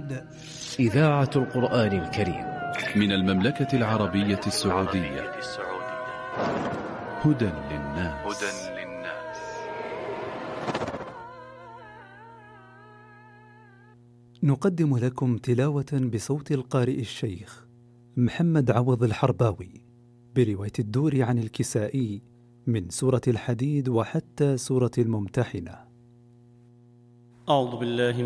الحديد. إذاعة القرآن الكريم من المملكة العربية السعودية. هدى للناس. نقدم لكم تلاوة بصوت القارئ الشيخ محمد عوض الحرباوي برواية الدوري عن الكسائي من سورة الحديد وحتى سورة الممتحنة. أعوذ بالله